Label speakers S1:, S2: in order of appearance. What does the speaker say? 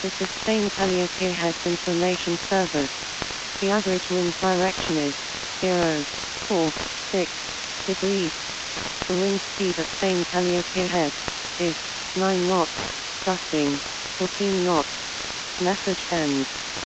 S1: This is Spain Calliope Heads Information Service. The average wind direction is 046 degrees. The wind speed at Spain Calliope Head is 9 knots, gusting 14 knots. Message ends.